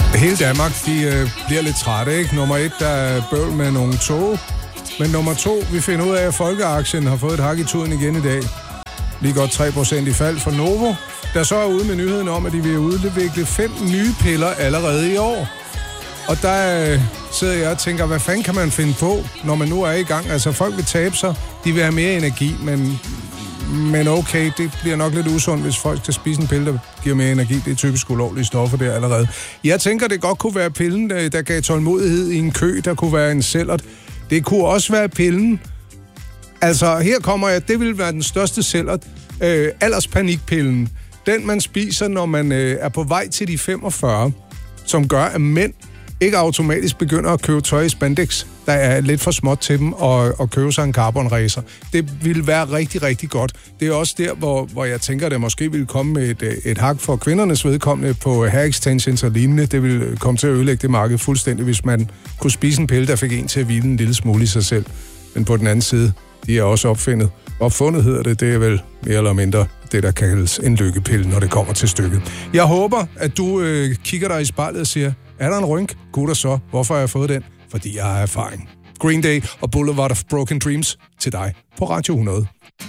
Hele Danmark, de bliver lidt trætte, ikke? Nummer 1, der er bøvl med nogle tog. Men nummer 2, vi finder ud af, at Folkeaktien har fået et hak i tuden igen i dag. Lige godt 3% i fald for Novo, der så er ude med nyheden om, at de vil udvikle 5 nye piller allerede i år. Og der sidder jeg og tænker, hvad fanden kan man finde på, når man nu er i gang? Altså, folk vil tabe sig, de vil have mere energi, men okay, det bliver nok lidt usundt, hvis folk skal spise en pille, der giver mere energi. Det er typisk ulovlige stoffer der allerede. Jeg tænker, det godt kunne være pillen, der gav tålmodighed i en kø, der kunne være en cellert. Det kunne også være pillen. Altså, her kommer jeg, det vil være den største cellert. Alderspanikpillen. Den, man spiser, når man er på vej til de 45, som gør, at mænd ikke automatisk begynder at købe tøj i spandex, der er lidt for småt til dem, og købe sig en carbon racer. Det ville være rigtig, rigtig godt. Det er også der, hvor jeg tænker, at det måske ville komme med et hak for kvindernes vedkommende på hair extensions og lignende. Det ville komme til at ødelægge det marked fuldstændig, hvis man kunne spise en pille, der fik en til at hvile en lille smule i sig selv. Men på den anden side, de er også opfundet. Opfundet hedder det, det er vel mere eller mindre det, der kaldes en lykkepille, når det kommer til stykket. Jeg håber, at du kigger dig i spejlet og siger, er der en rynk? Gud så. Hvorfor har jeg fået den? Fordi jeg har erfaring. Green Day og Boulevard of Broken Dreams til dig på Radio 100.